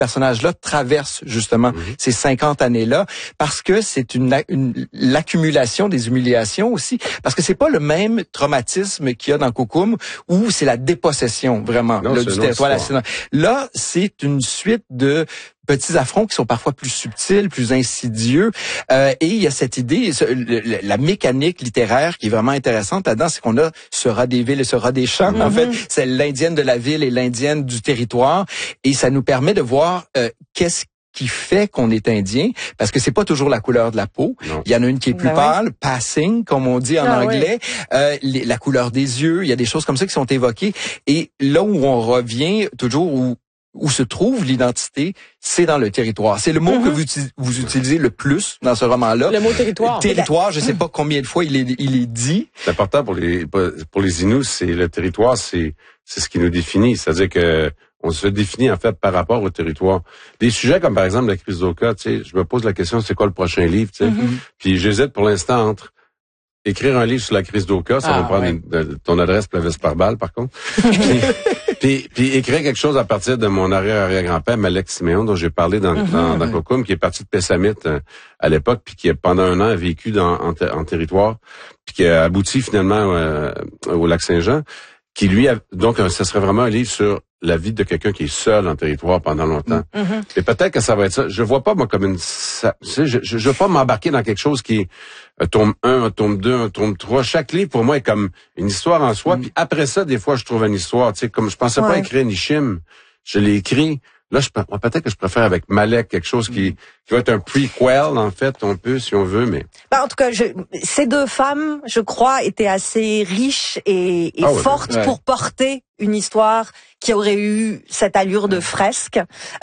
personnage-là traverse justement ces 50 années-là, parce que c'est l'accumulation des humiliations aussi, parce que c'est pas le même traumatisme qu'il y a dans Koukoum, où c'est la dépossession vraiment non, là, du territoire. Là, c'est une suite de petits affronts qui sont parfois plus subtils, plus insidieux. Et il y a cette idée, la mécanique littéraire qui est vraiment intéressante là-dedans, c'est qu'on a ce rat des villes et ce rat des champs. En fait, c'est l'indienne de la ville et l'indienne du territoire. Et ça nous permet de voir qu'est-ce qui fait qu'on est indien, parce que c'est pas toujours la couleur de la peau. Non. Il y en a une qui est plus pâle, passing, comme on dit en anglais, la couleur des yeux, il y a des choses comme ça qui sont évoquées. Et là où on revient toujours, où se trouve l'identité, c'est dans le territoire. C'est le mot que vous utilisez le plus dans ce roman-là. Le mot territoire. Territoire, je sais pas combien de fois il est dit. C'est important pour les Inuits, c'est le territoire, c'est ce qui nous définit. C'est-à-dire que on se définit en fait par rapport au territoire. Des sujets comme par exemple la crise d'Oka, tu sais, je me pose la question, c'est quoi le prochain livre, tu sais. Puis j'hésite pour l'instant entre écrire un livre sur la crise d'Oka, ça va me prendre ton adresse Plavis par balle par contre. Puis écrire quelque chose à partir de mon arrière-grand-père, Malek Siméon, dont j'ai parlé dans Koukoum, qui est parti de Pessamit à l'époque, puis qui pendant un an a vécu en territoire, puis qui a abouti finalement au Lac-Saint-Jean, qui lui donc ce serait vraiment un livre sur la vie de quelqu'un qui est seul en territoire pendant longtemps. Et peut-être que ça va être ça. Je vois pas moi comme je veux pas m'embarquer dans quelque chose qui est un tome 1, un tome 2, un tome 3. Chaque livre pour moi est comme une histoire en soi. Puis après ça, des fois, je trouve une histoire. Tu sais, comme je pensais pas écrire Nishim, je l'ai écrit. Là, peut-être que je préfère avec Malek quelque chose qui va être un prequel, en fait, on peut, si on veut, mais... En tout cas, ces deux femmes, je crois, étaient assez riches et fortes pour porter une histoire qui aurait eu cette allure de fresque.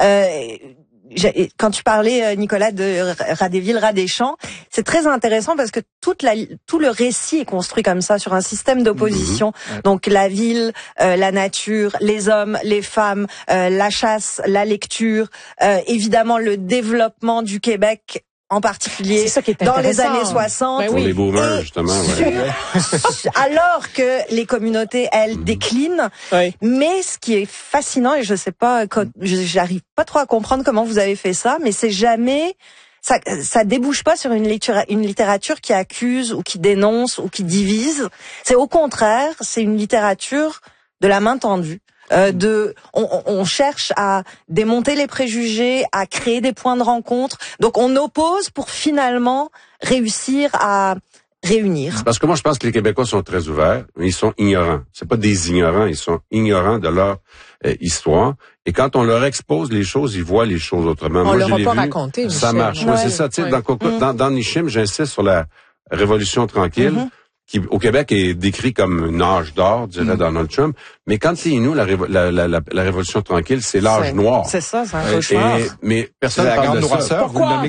Quand tu parlais, Nicolas, de Rat des villes, Rat des champs, c'est très intéressant parce que tout le récit est construit comme ça, sur un système d'opposition. Donc la ville, la nature, les hommes, les femmes, la chasse, la lecture, évidemment le développement du Québec, en particulier dans les années 60. Pour les boomers, justement. Alors que les communautés, elles, déclinent. Mais ce qui est fascinant, et je sais pas, j'arrive pas trop à comprendre comment vous avez fait ça, mais c'est jamais... Ça débouche pas sur une littérature qui accuse ou qui dénonce ou qui divise. C'est au contraire, c'est une littérature de la main tendue. On cherche à démonter les préjugés, à créer des points de rencontre. Donc on oppose pour finalement réussir à réunir. Parce que moi je pense que les Québécois sont très ouverts, mais ils sont ignorants. C'est pas des ignorants, ils sont ignorants de leur histoire. Et quand on leur expose les choses, ils voient les choses autrement. On leur a pas raconté. Ça marche. Ouais, c'est ça. Tu sais, dans Nishim, j'insiste sur la Révolution tranquille. Qui au Québec est décrit comme un âge d'or, dirait Donald Trump, mais quand c'est nous la révolution tranquille, c'est l'âge noir. C'est ça, c'est un cauchemar. Mais personne ne parle de ça. Pourquoi?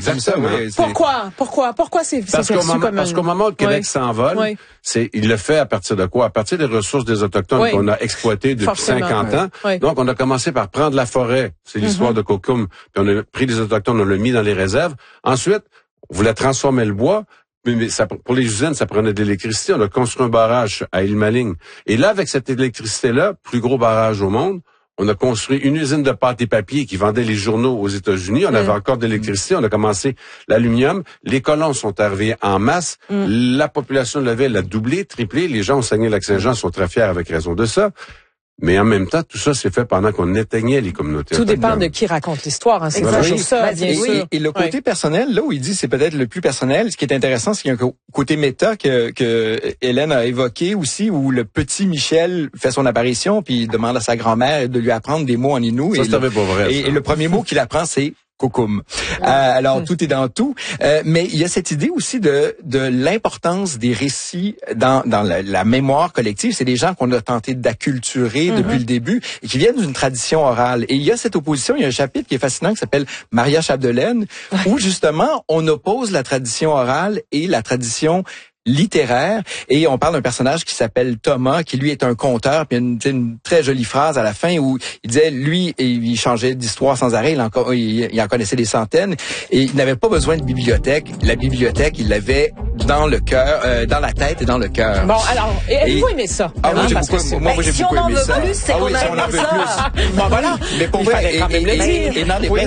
Pourquoi c'est parce qu'au moment où le Québec s'envole, il le fait à partir de quoi? À partir des ressources des Autochtones qu'on a exploitées depuis 50 ans. Donc, on a commencé par prendre la forêt. C'est l'histoire de Koukoum. Puis on a pris les Autochtones, on l'a mis dans les réserves. Ensuite, on voulait transformer le bois. Mais ça, pour les usines, ça prenait de l'électricité. On a construit un barrage à Île-Maligne. Et là, avec cette électricité-là, plus gros barrage au monde, on a construit une usine de pâte et papier qui vendait les journaux aux États-Unis. On avait encore de l'électricité. On a commencé l'aluminium. Les colons sont arrivés en masse. La population de la ville a doublé, triplé. Les gens au Saguenay-Lac-Saint-Jean sont très fiers avec raison de ça. Mais en même temps, tout ça s'est fait pendant qu'on éteignait les communautés. Tout dépend de qui raconte l'histoire, c'est toujours ça, bien sûr. Et le côté personnel, là où il dit c'est peut-être le plus personnel, ce qui est intéressant, c'est qu'il y a un côté méta que Hélène a évoqué aussi, où le petit Michel fait son apparition, puis il demande à sa grand-mère de lui apprendre des mots en inou. Ça, c'était pas vrai. Et le premier mot qu'il apprend, c'est Koukoum. Alors tout est dans tout, mais il y a cette idée aussi de l'importance des récits dans la mémoire collective. C'est des gens qu'on a tenté d'acculturer depuis le début et qui viennent d'une tradition orale. Et il y a cette opposition. Il y a un chapitre qui est fascinant qui s'appelle Maria Chapdelaine, où justement on oppose la tradition orale et la tradition littéraire, et on parle d'un personnage qui s'appelle Thomas, qui lui est un conteur, puis il y a une très jolie phrase à la fin où il disait, lui, il changeait d'histoire sans arrêt, il en connaissait des centaines, et il n'avait pas besoin de bibliothèque. La bibliothèque, il l'avait dans le cœur, dans la tête et dans le cœur. Bon, alors, avez-vous aimé ça? Moi, j'ai beaucoup aimé ça. Si on en veut plus, c'est qu'on aime ça. Bon, voilà. Mais pour il fallait quand même le dire. Et dans les